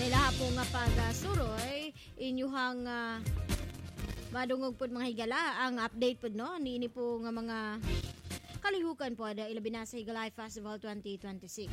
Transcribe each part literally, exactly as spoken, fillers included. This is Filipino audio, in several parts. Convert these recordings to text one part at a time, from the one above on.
ilaha po nga pagsuroy inyuhang uh, madungog po mga higala ang update po no niini po nga mga kalihukan po ada ilabi na sa Higalay Festival twenty twenty-six.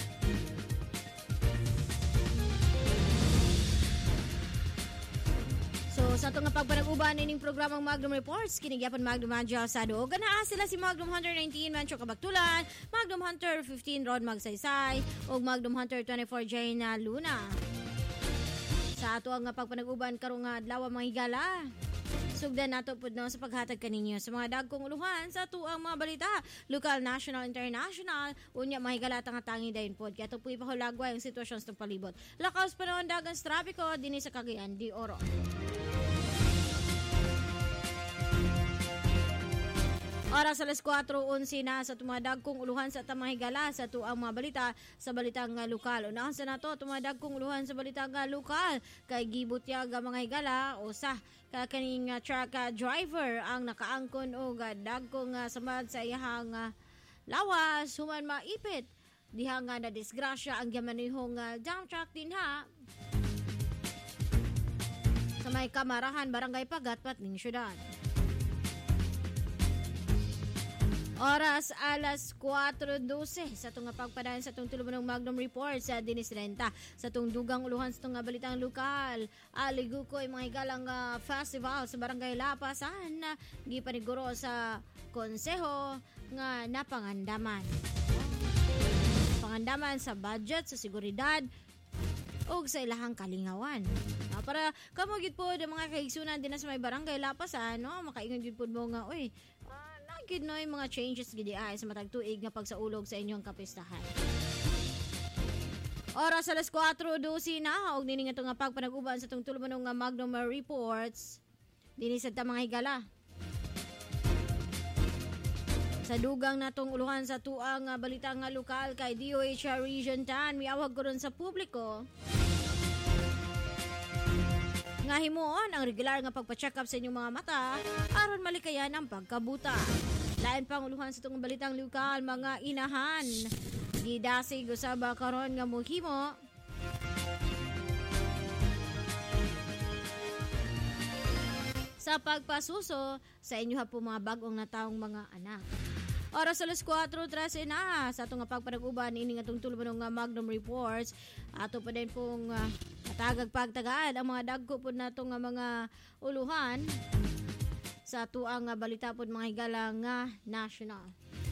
So sa itong pagpanag-uban ining programang Magnum Reports, kinigyapan Magnum Adja sa doog. Ganaa sila si Magnum Hunter nineteen, Mancho Kabaktulan, Magnum Hunter fifteen, Rod Magsaysay, o Magnum Hunter twenty-four, Jaina Luna. Sa ato ang pagpanag-uban karong adlaw mga higala. Sugdan nato pud no sa paghatag kaninyo sa mga dagkong uluhan sa ato ang mga balita, lokal, national, international, unya mga higala nga tangi dayon pod. Kaya ito po ipahulagwa ang sitwasyon sa palibot. Lakaws panahon dagan sa trapiko dinhi sa Cagayan de Oro. Oras alas kuwatro onse na sa tumadag kong uluhan sa tamahigala sa tuang mga balita sa balitang uh, lokal. Unahan sa nato tumadag kong uluhan sa balitang uh, lokal kay gibutya ga mga higala o sa kakaning uh, truck uh, driver ang nakaangkon o uh, dagkong uh, samad sa iyahang uh, lawas human maipit diha nga na disgrasya ang yamanihong uh, dump truck din ha sa may Kamarahan, Barangay Pagatpat ning syudad. Oras alas kuwatro dose sa itong pagpadayon sa itong tulumanong Magnum Report sa Dinis Renta. Sa itong dugang uluhan sa itong balitang lokal. Aligo ko ay mga higalang uh, festival sa Barangay Lapasan na gipaniguro sa konseho nga napangandaman. Pangandaman sa budget, sa seguridad, o sa ilahang kalingawan. Ah, para kamugid po ng mga kaigsunan din na sa may Barangay Lapasan, no? Makaingon gid po mo nga, uy, gid no yung mga changes gidi ay sa matag tuig nga pagsaulog sa inyong kapistahan. Oras alas kuwatro dose na og nini nga nga pagpanag-uban sa tong tulumanong nga Magnum Reports dinhi sa ta mga higala. Sa dugang natong uluhan sa tuang nga balita nga lokal kay D O H Region ten, miawag ko ron sa publiko nga himuon ang regular nga pagpa-check up sa inyong mga mata aron malikayan ang pagkabuta. Lain pang uluhan sa itong balitang lokal, mga inahan gidasig usaba karon nga muhimo sa pagpasuso sa inyo po mga bagong nataong mga anak. Oras alas kuwatro trese na sa itong pagpanag-uban ini nga itong tulumanong nga Magnum Reports. Ato pa din pong uh, matagag pagtagaan ang mga dagko po na itong mga uluhan sa tuang uh, balita po mga higala nga national.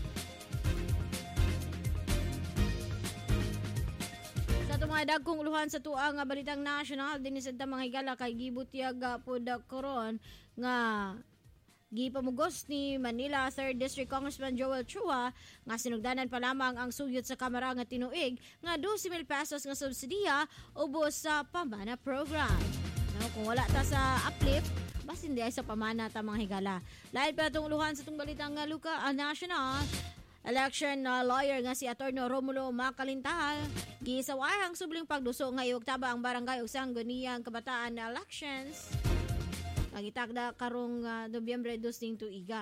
Sa itong mga dagkong uluhan sa tuang uh, balitang national din sa mga higala kay gibutyaga po da koron nga gipamugos ni Manila third District Congressman Joel Chua nga sinugdanan pa lamang ang suyot sa Kamara nga tinuig nga dose mil pesos nga subsidiya ubos sa pamana program. No, kung wala ta sa uplift, basta hindi ay sa pamana ta mga higala. Lahat pa itong uluhan sa itong balitang nga luka uh, national election uh, lawyer nga si Attorney Romulo Macalintal gisaway ang subling pagduso nga iugtaba ang barangay ug sangguniang kabataan na elections Nagitakda karong uh, Nobyembre dos ning tuiga.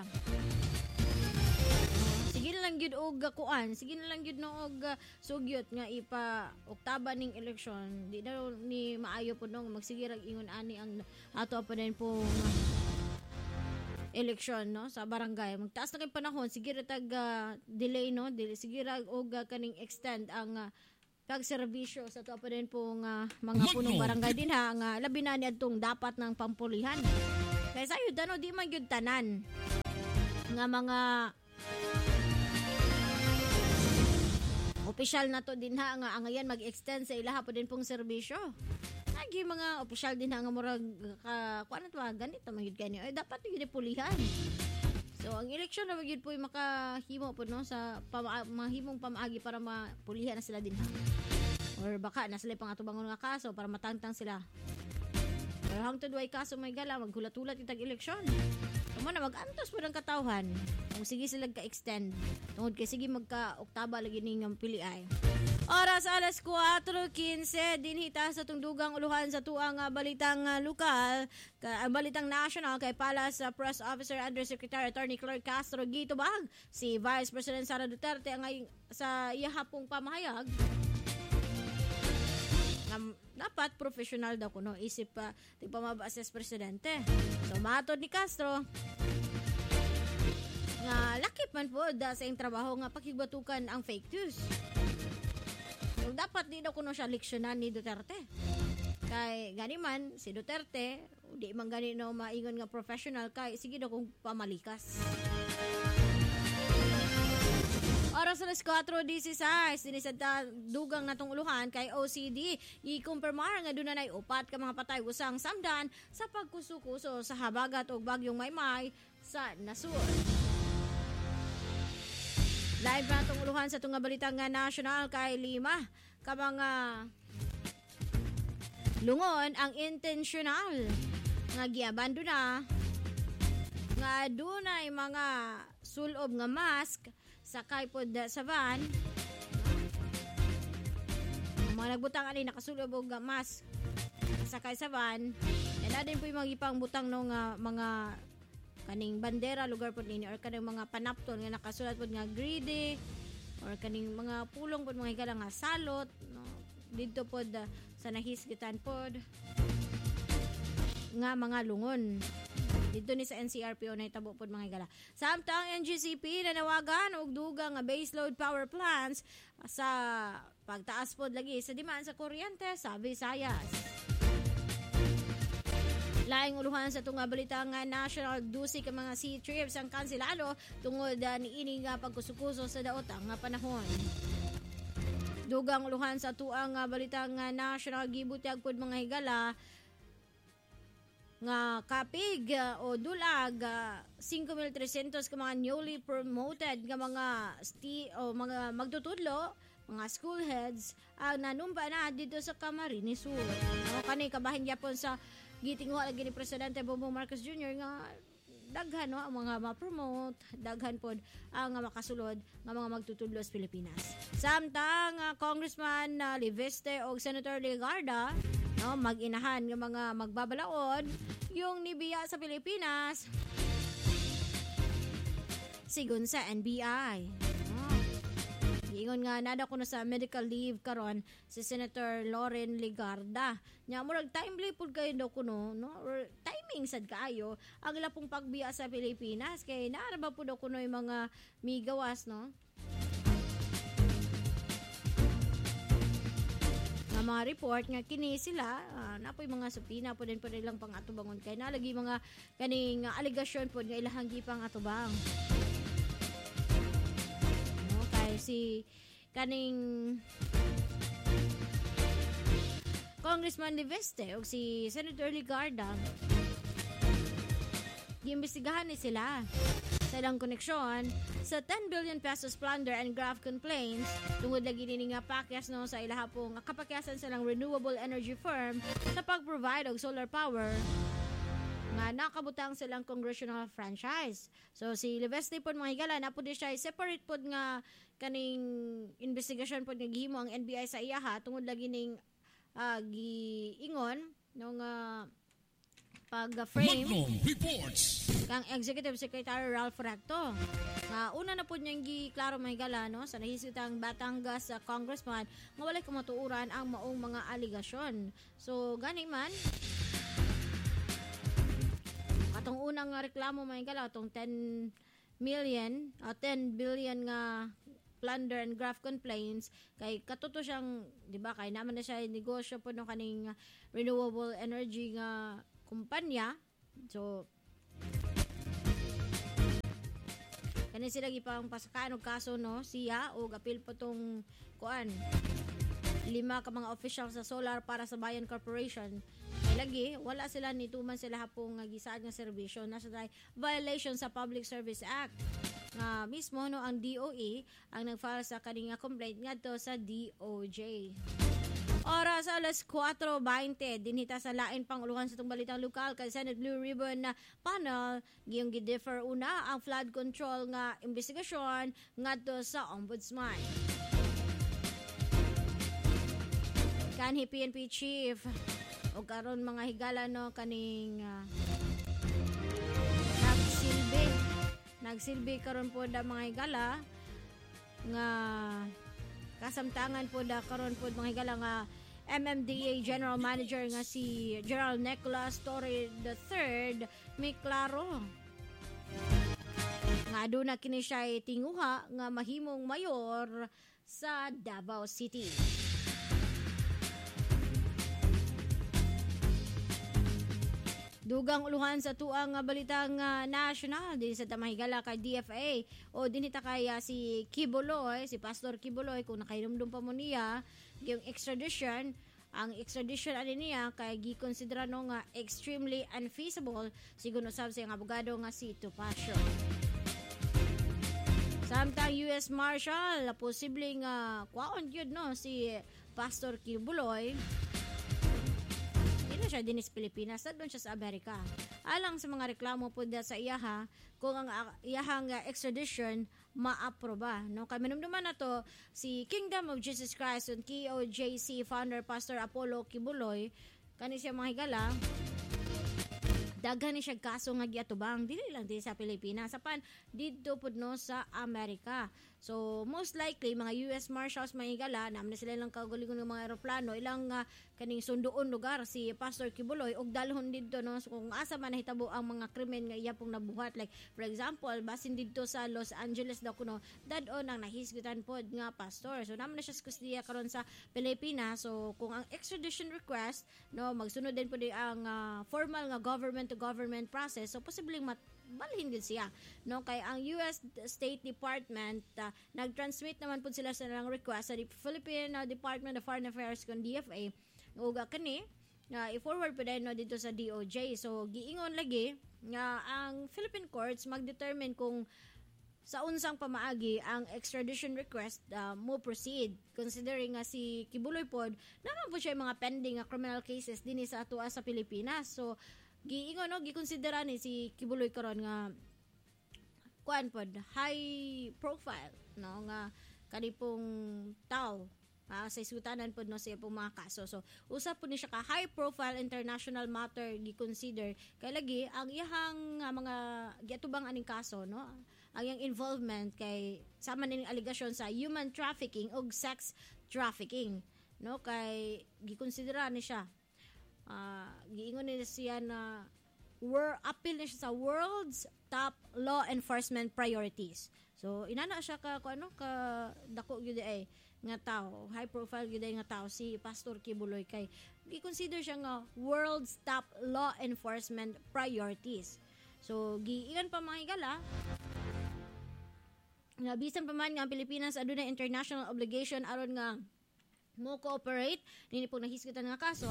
Sige na lang gyud og kuan, sige na lang gyud no og uh, sugyot nga ipa oktaba ning eleksyon. Di na ni maayo po nung magsige rag ingon ani ang ato pa din po eleksyon no sa barangay. Magtaas na kay panahon, sige ra tag uh, delay no, delay sige ra og uh, kaning extend ang uh, pagserbisyo sa to pa din pong uh, mga punong barangay din ha nga labi na ni adtong dapat ng pampulihan. Kaya sayo dano di man gyud tanan nga mga opisyal na to din ha nga angayan mag-extend sa ilaha pa din pong serbisyo. Lagi mga opisyal din ha nga murag ka kuan to ganito man gyud kani ay dapat gyud pulihan. So ang eleksyon na gyud po makahimo po no sa pama- mahimong pamaagi para mapulihan na sila din ha. Or baka na sila pang atubangon nga kaso para matangtang sila. Pero hangtod way kaso may gala maghulat-hulat itag eleksyon. Tamo na mag-antos po ng katawhan. Kung sige sila ka-extend. Tungod kay sige magka-oktaba lagi ning pili ay. Oras alas kuwatro kinse dinhita sa tungdugang uluhan sa tuang uh, balitang uh, lokal, ka, uh, balitang national kay Palas uh, Press Officer Undersecretary Attorney Clark Castro gitubag si Vice President Sara Duterte ang ay, sa iyahapong pamahayag. Um, na dapat professional daw kuno isip pa uh, ti pamaba sa presidente. So matod ni Castro nga lakip man po da sa iyang trabaho nga pakigbatukan ang fake news. So dapat di daw kuno siya leksyonan ni Duterte. Kay gani man si Duterte di man gani no maingon nga professional kay sige daw kung pamalikas. Oras alas four sixteen, sinisad ta dugang natong uluhan kay O C D. I-kumpirmar nga doon na upat ka mga patay usang samdan sa pagkusukuso sa habagat o bagyong Maymay sa nasud. Live na itong uluhan sa tunga balitang nga national kay lima ka mga lungon ang intentional nga giabando na nga dunay mga sulob nga mask sakay pod sa van. Mga nagbutang ani nakasulob og mask sakay sa van. Yan din po yung mga ipang butang no nga mga kaning bandera lugar pod nini or kaning mga panapton nga nakasulat pod nga greedy or kaning mga pulong pod mga higala nga salot no didto pod uh, sa nahisgitan pod nga mga lungon. Dito ni sa N C R P O na itabo pod mga higala. Samtang N G C P nanawagan og dugang nga baseload power plants sa pagtaas pod lagi sa demand sa kuryente sa Visayas. Laing uluhan sa tunga balita nga national dusi ka mga sea trips ang kansilado tungod uh, ni ini nga pagkusukuso sa daotang nga panahon. Dugang uluhan sa tuang nga balita nga national gibutyag pod mga higala nga kapig uh, o dulag uh, five thousand three hundred ka mga newly promoted nga mga sti o mga magtutudlo mga school heads ang uh, nanumba na dito sa Camarines Sur. No, kani kabahin gyapon sa gitingwa lagi ni Presidente Bongbong Marcos Junior nga daghan no ang mga ma-promote, daghan pod ang uh, makasulod nga mga magtutudlo sa Pilipinas. Samtang uh, Congressman uh, Liveste o Senator Legarda no mag-inahan ng mga magbabalaod yung nibiya sa Pilipinas sigon sa N B I. Oh. Ingon nga nada ko na sa medical leave karon si Senator Loren Legarda. Nya murag timely pud kayo daw kuno no or timing sad kaayo ang ila pong pagbiya sa Pilipinas kay naara ba pud daw kuno yung mga migawas no. Mga report nga kini sila uh, napoy mga supina po din po nilang pang atubangon kay nalagi mga kaning uh, aligasyon po nga ilahang gipang atubang no kay si kaning Congressman Liveste o si Senator Legarda giimbestigahan ni sila sa ilang koneksyon sa ten billion pesos plunder and graft complaints tungod lagi nini nga pakyas no sa ilaha pong kapakyasan silang renewable energy firm sa pag-provide og solar power nga nakabutang silang congressional franchise. So si Liveste pod mga higala na pud siya separate pod nga kaning investigation pod nga gihimo ang N B I sa iyaha tungod lagi ning uh, giingon no nga pag-frame kang Executive Secretary Ralph Recto. Nga una na po niyang giklaro may gala no, sa nahisitang Batangas uh, Congressman nga walay kamatuuran ang maong mga aligasyon. So, gani man, katong unang reklamo may gala, itong ten million, uh, ten billion nga plunder and graft complaints kay katuto siyang di ba kay naman na siya negosyo po no kaning renewable energy nga kumpanya. So kani sila gipang pasakaan og kaso no siya og apil po tong kuan lima ka mga official sa Solar para sa Bayan Corporation kay lagi wala sila nituman sila hapong nga gisaad nga serbisyo na sa violation sa Public Service Act nga mismo no ang D O E ang nag-file sa kaninga complaint ngadto sa D O J. Oras alas four twenty dinhita sa lain pang uluhan sa itong balitang lokal kay Senate Blue Ribbon na panel giyong gidefer una ang flood control nga investigasyon ngadto sa ombudsman. Kanhi P N P chief o karon mga higala no kaning uh, nagsilbi nagsilbi karon po da mga higala nga kasamtangan po da karon po mga higala nga M M D A General Manager nga si General Nicolas Torre the third may klaro nga aduna kini siya tinguha nga mahimong mayor sa Davao City. Dugang uluhan sa tuang nga balitang uh, national din sa tamahigala kay D F A o dinita kaya si Kibuloy, si Pastor Kibuloy kung nakainomdom pa mo niya yung extradition. Ang extradition ani niya kay gikonsidera no nga extremely unfeasible siguro sab sa abogado nga si Topacio. Samtang U S Marshal posibleng uh, kwaon gyud no si Pastor Kibuloy siya din sa Pilipinas, doon siya sa Amerika. Alang sa mga reklamo po sa iyaha, kung ang uh, iyahang uh, extradition maaproba. No? Kaya manumduman na to, si Kingdom of Jesus Christ and K O J C founder Pastor Apollo Kibuloy, kani siya mga higala, daghan ni siya kaso nga giatubang, dili lang din sa Pilipinas, apan dito pud no sa Amerika. So, most likely, mga U S Marshals mahigala, naman na sila lang kagalingon ng mga aeroplano, ilang uh, kaning sunduon lugar si Pastor Kibuloy, og dalhon dito, no? So, kung asa man nahitabo ang mga krimen nga iya pong nabuhat. Like, for example, basin dito sa Los Angeles daw kuno, dadon ang nahisgutan pod nga pastor. So, naman na siya kustiya karon sa Pilipinas. So, kung ang extradition request, no, magsunod din po di ang uh, formal nga government-to-government process, so, posibleng mat balhin din siya, no? Kay ang U S State Department uh, nag-transmit naman po sila sa lang request sa the Philippine uh, Department of Foreign Affairs kon D F A uga kani nga uh, i-forward po din no dito sa D O J. So giingon lagi nga ang Philippine courts mag-determine kung sa unsang pamaagi ang extradition request uh, mo proceed, considering nga si Kibuloy pod naman po siya mga pending uh, criminal cases dinhi sa atua sa Pilipinas. So giingon no gikonsidera ni si Kibuloy karon nga kuan pod high profile no nga kanipong tao uh, sa isutanan pod no sa ipong mga kaso. So usa po ni siya ka high profile international matter giconsider kay lagi ang iyahang uh, mga giatubang aning kaso no ang iyang involvement kay sama ning allegation sa human trafficking ug sex trafficking no kay gikonsidera ni siya Uh, giingon nila siya na were appeal na siya sa world's top law enforcement priorities. So inana siya ka ko ano ka dako gyud ay nga tao, high profile gyud ay nga tao si Pastor Kibuloy kay gi-consider siya nga world's top law enforcement priorities. So giingon pa mga higala nga bisan pa man nga ang Pilipinas aduna international obligation aron nga mo cooperate nini pong nahisgutan nga kaso.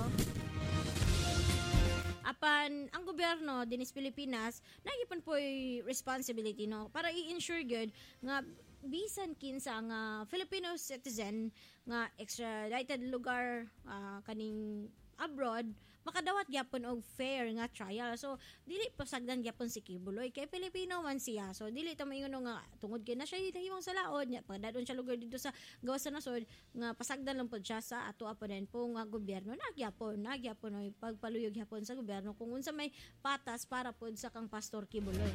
Apan ang gobyerno dinis Pilipinas nagipon po'y responsibility no para i-ensure good nga bisan kinsa nga Filipino citizen nga extradited lugar uh, kaning abroad makadawat gyapon og fair nga trial. So dili pasagdan gyapon si Kibuloy kay Pilipino man siya. So dili ta maingon nga tungod kay na siya himong sa laod nya pagdadon siya lugar dito sa gawas sa nasod nga pasagdan lang pod siya sa ato pa din po nga gobyerno nagyapon nagyapon oy pagpaluyog gyapon sa gobyerno kung unsa may patas para pod sa kang Pastor Kibuloy.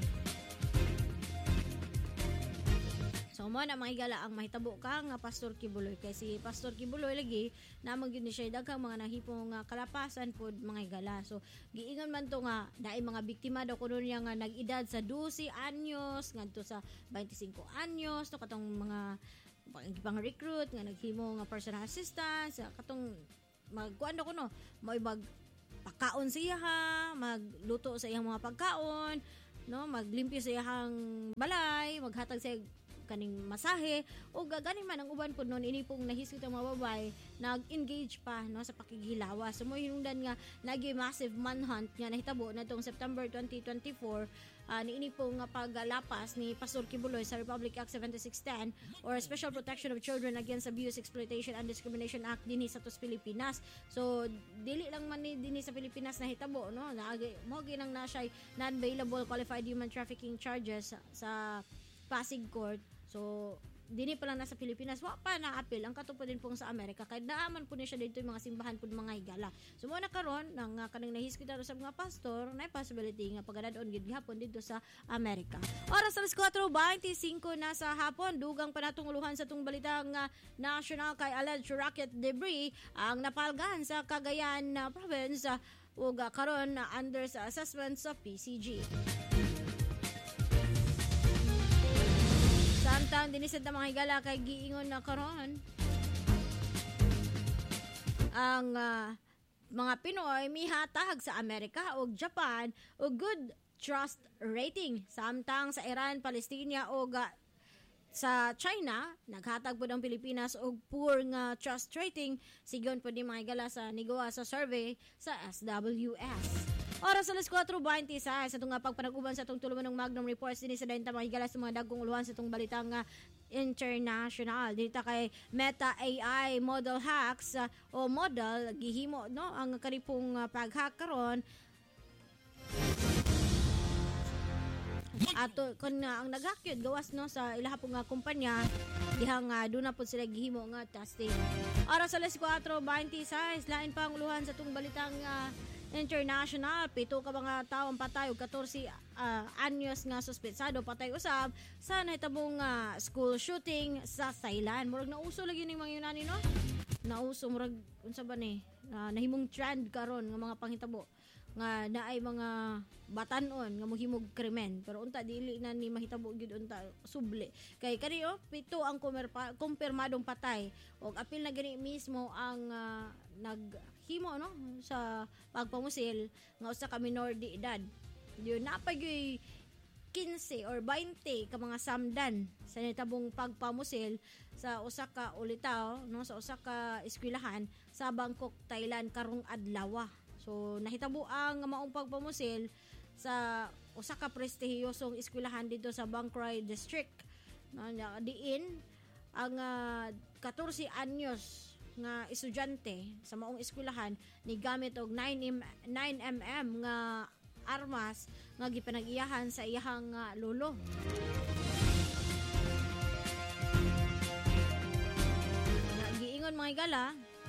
So mo na mga igala ang mahitabo ka nga Pastor Kibuloy kay si Pastor Kibuloy lagi namang gyud ni siya daghang mga nahipong nga kalapasan pod mga igala. So giingon man to nga naay mga biktima daw kuno niya nga nag-edad sa twelve anyos ngadto sa twenty-five anyos no katong mga pang recruit nga naghimo nga personal assistance katong magkuan daw kuno mo mag pakaon siya ha magluto sa iyang mga pagkaon no maglimpyo sa iyang balay maghatag sa kaning masahe o gaganin man ang uban po noon ini pong nahisgot ang mga babay nag-engage pa no sa pakigilawas. So mo hinungdan nga nagi massive manhunt nga nahitabo na tong September twenty twenty-four uh, ni ini pong nga paggalapas ni Pastor Kibuloy sa Republic Act seventy-six ten or Special Protection of Children Against Abuse, Exploitation and Discrimination Act dinhi sa tos Pilipinas. So dili lang man ni dinhi sa Pilipinas nahitabo no naagi mo ginang na siya non-bailable qualified human trafficking charges sa, sa Pasig Court. So, dini pa lang nasa Pilipinas, wa pa na-apil ang katupad din pong sa Amerika. Kaya naaman po niya siya dito yung mga simbahan po mga higala. So mo na karon nang uh, kanang nahiskita sa mga pastor, na possibility nga pagadadon gid gihapon dito sa Amerika. Oras alas four twenty-five na sa hapon, dugang panatunguluhan sa tung balitang uh, national kay alleged rocket debris ang napalgan sa Cagayan uh, province uh, ug uh, karon uh, under sa assessment sa P C G. Samtang dinisad na mga higala kay giingon na karon ang uh, mga Pinoy mihatag sa Amerika ug Japan og good trust rating. Samtang sa Iran, Palestina ug uh, sa China, naghatag po ng Pilipinas og poor nga trust rating sigon po di mga higala sa nigawa sa survey sa S W S. Oras alas four twenty-six sa itong pagpanag-uban sa itong tuluman ng Magnum Reports din sa dayon ta mga higala sa mga dagkong uluhan sa itong balitang uh, international. Dito kay Meta A I model hacks uh, o model gihimo no ang kanipong uh, pag-hack karon ato kun uh, ang nag-hack yun gawas no sa ilaha pong uh, kumpanya dihang uh, doon na po sila gihimo nga testing. Oras alas four twenty-six lain pang uluhan sa itong balitang uh, international, pito ka mga taong patay ug fourteen uh, anyos nga suspetsado patay usab sa nahitabong uh, school shooting sa Thailand. Murag nauso lagi ning mga Yunani no? Nauso murag unsa ba ni? Uh, nahimong trend karon nga mga panghitabo nga naay mga batanon nga mohimog krimen pero unta dili na ni mahitabo gyud unta subli kay kani oh pito ang kumerpa, kumpirmadong patay ug apil na gani mismo ang uh, naghimo no sa pagpamusil nga usa ka minor de edad yun napagyoy fifteen or twenty ka mga samdan sa nitabong pagpamusil sa usa ka ulitaw no sa usa ka eskwelahan sa Bangkok, Thailand karong adlaw. So nahitabo ang maong pagpamusil sa usa ka prestihiyosong eskwelahan dito sa Bangkok District. No, diin ang uh, fourteen anyos nga estudyante sa maong eskwelahan ni gamit og nine millimeter nga armas nga gipanag-iyahan sa iyahang uh, lolo. Giingon mga higala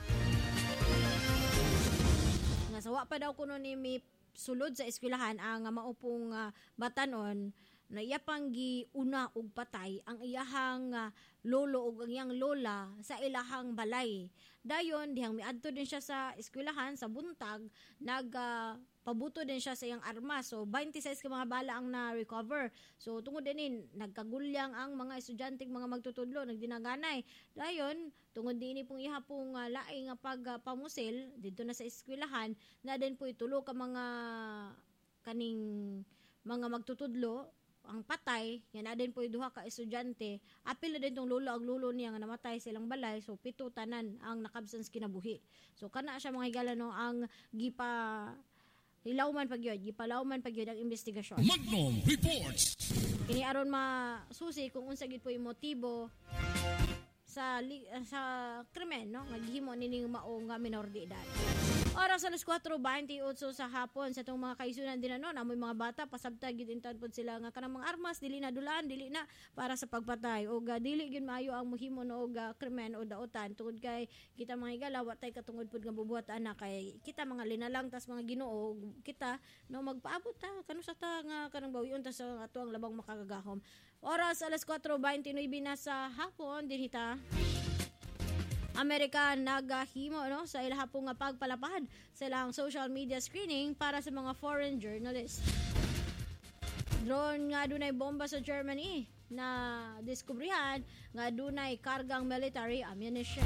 nga sawa pa daw kuno ni mi sulod sa eskwelahan ang maupong uh, batanon na iya pang giuna og patay ang iyahang uh, lolo ug ang iyang lola sa ilahang balay. Dayon dihang miadto din siya sa eskwelahan sa buntag nag uh, pabuto din siya sa iyang armas. So twenty-six ka mga bala ang na-recover. So tungod din nagkagulyang ang mga estudyante mga magtutudlo nagdinaganay. Dayon tungod din pong iha pong uh, laing nga pagpamusil uh, dito na sa eskwelahan na din po itulo ka mga kaning mga magtutudlo ang patay, yan na din po yung duha ka estudyante. Apil na din tong lolo ang lolo niya nga namatay silang balay. So pito tanan ang nakabsans kinabuhi. So kana siya mga higala no ang gipa hilawman pagyod, gipalawman pagyod ang investigasyon. Magnum Reports. Kini aron masusi kung unsa gid po yung motibo sa sa krimen no naghimo nining mao nga minor de edad. Oras alas four twenty-eight sa hapon sa itong mga kaisunan din ano namoy mga bata pasabtag gid intan pod sila nga kanang mga armas dili na dulaan dili na para sa pagpatay o uh, dili gyud maayo ang mohimo no og uh, krimen o daotan tungod kay kita mga higala wa tay katungod pod nga bubuhat ana kay kita mga linalang tas mga Ginoo kita no magpaabot ta kanu sa ta nga kanang bawion ta sa ato ang labang makagagahom. Oras alas four twenty-nine na sa hapon dinhita Amerika nagahimo no sa ilaha pong nga pagpalapad sa ilang social media screening para sa mga foreign journalists. Drone nga dunay bomba sa Germany na diskubrihan nga dunay kargang military ammunition.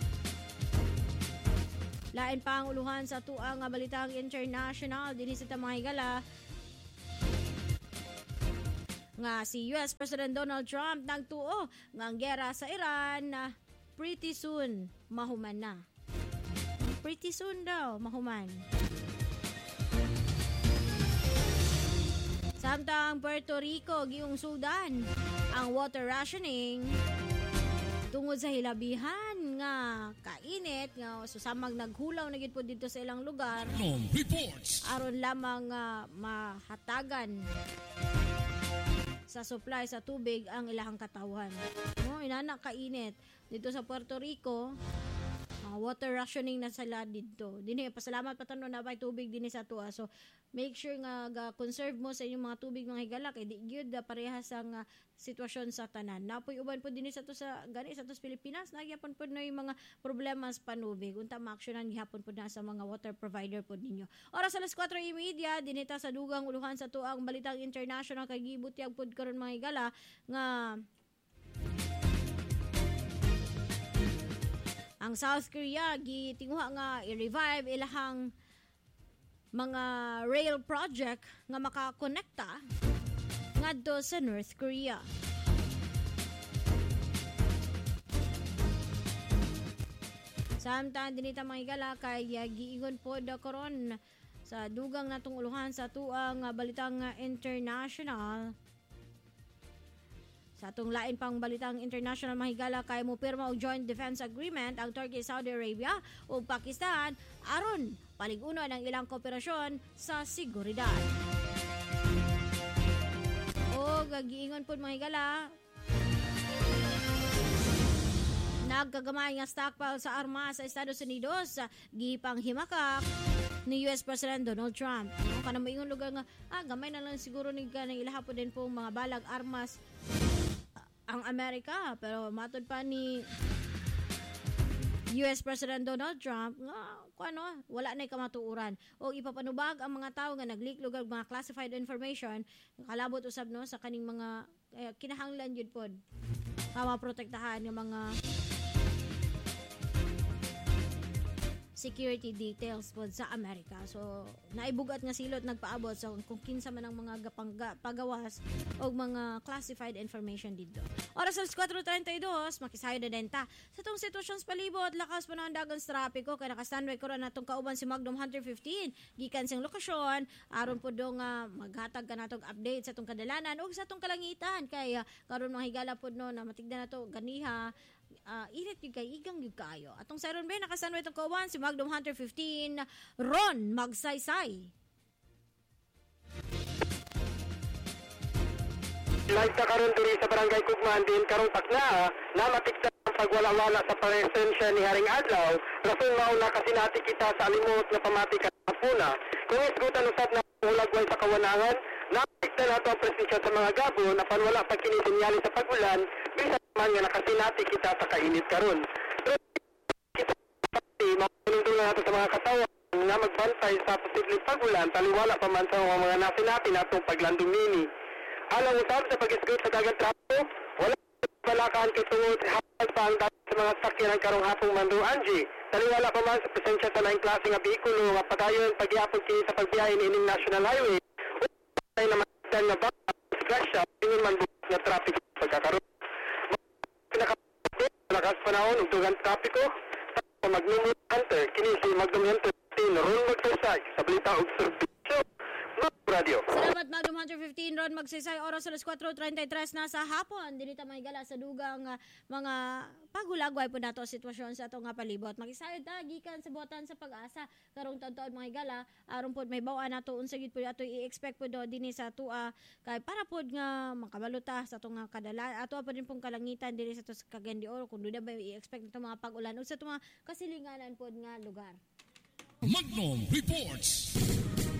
Lain pa ang uluhan sa tuang nga balitang international dinhi sa mga higala nga si U S President Donald Trump nagtuo nga ang giyera sa Iran na pretty soon mahuman na. Pretty soon daw mahuman. Samtang Puerto Rico giung Sudan ang water rationing tungod sa hilabihan nga kainit nga susamang naghulaw na gid po dito sa ilang lugar. Aron lamang uh, mahatagan sa supply sa tubig ang ilahang katawan. No? no? Inana kainit dito sa Puerto Rico. Uh, water rationing na sila dito. Dinhi pasalamat pa tanon na bay tubig dinhi sa tuwa. So make sure nga ga conserve mo sa inyong mga tubig mga higala kay di gyud uh, parehas ang uh, sitwasyon sa tanan. Napoy uban po dinhi sa to sa gani sa to sa Pilipinas nagyapon po na yung mga problema sa panubig. Unta ma-actionan gihapon po na sa mga water provider po ninyo. Oras alas kwatro thirty dinita sa dugang uluhan sa tuang balitang international kay gibutyag pod karon mga higala nga ang South Korea gitinguha nga i-revive ilahang mga rail project nga makakonekta ngadto sa North Korea. Samtang dinita mga higala kay uh, giingon po da karon sa dugang natong uluhan sa tuang uh, balitang uh, international. Sa atong lain pang balitang international mahigala kay mo pirma og joint defense agreement ang Turkey, Saudi Arabia ug Pakistan aron paliguno ang ilang kooperasyon sa seguridad. O giingon pud mahigala nagkagamay nga stockpile sa armas sa Estados Unidos gipanghimakak ni U S President Donald Trump. No, kana moingon lugar nga ah gamay na lang siguro ni kanang ilahapon din pong mga balag armas ang Amerika, pero matod pa ni U S President Donald Trump nga kuno wala nay kamatuoran o ipapanubag ang mga tawo nga nag-leak lugar mga classified information kalabot usab no sa kaning mga eh, kinahanglan jud pod para protektahan yung mga security details pod sa Amerika. So naibugat nga silot nagpaabot sa so, kung kinsa man ang mga gapangga, pagawas o mga classified information dito. Oras alas kwatro thirty-two, makisayo na denta. Sa tong sitwasyon sa palibot, lakas pa na ang dagang sa trapiko kaya naka-standby ko rin natong kauban si Magnum Hunter fifteen. Gikan siyang lokasyon, aron po dong uh, maghatag ka natong update sa tong kadalanan o sa tong kalangitan. Kaya karon mga higala po no na matigdan na to ganiha. Uh, init yung kay igang yung kayo. Atong sa ron ba, nakasanway itong kawan, si Magnum Hunter fifteen, Ron Magsaysay. Live ka karon diri sa Barangay Kugman din karong takna na matikta ang pagwala-wala sa presensya ni Haring Adlaw. Rason mao na kasinati kita sa alimot nga pamati kapuna. Kung isgutan usab na ulagway sa kawanangan, natikta nato ang presensya sa mga gabo na panwala pag kinitinyali sa pagulan, bisa man nga nakasinati kita sa kainit karon. Kita mapunong na nato sa mga katawan nga magbantay sa posibleng pagulan, taliwala pa man sa mga nasinati natong paglandong nini. Alang usab sa pag-isgot sa dagat trapo, wala palakaan kay tungod hapag pa ang dapat sa mga sakyanan karong hapong Mando Angie. Taliwala pa man sa presensya sa laing klase nga bihikulo nga padayon pagyapon kini sa pagbiyahe ni ining National Highway. Ay naman nga ba disgrasya tingin man bukas nga traffic pagkakaroon. Lakas panahon ug dugang trapiko sa Magnum Hunter kini si Magnum Hunter Ron Magsaysay sa balita ug serbisyo Radio. Salamat Magnum Hunter fifteen Ron Magsaysay. Oras alas kwatro thirty-three na sa hapon dinita may gala sa dugang uh, mga pagulagway po nato sitwasyon sa ato nga palibot. Makisayod ta gikan sa botan sa pag-asa karong taon-taon mga gala aron pod may bawa nato unsa gid po ato i-expect po do dinhi sa tua kay para pod nga makabaluta sa ato nga kadala ato pa din pong kalangitan dinhi sa to sa Cagayan de Oro kung duda ba i-expect nato mga pag-ulan ug sa ato mga kasilinganan pod nga lugar. Magnum Reports.